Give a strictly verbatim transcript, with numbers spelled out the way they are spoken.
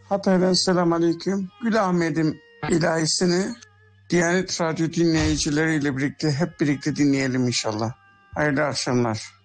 Hatay'dan selam aleyküm. Gül Ahmet'im ilahisini Diyanet Radyo dinleyicileriyle birlikte hep birlikte dinleyelim inşallah. Hayırlı akşamlar.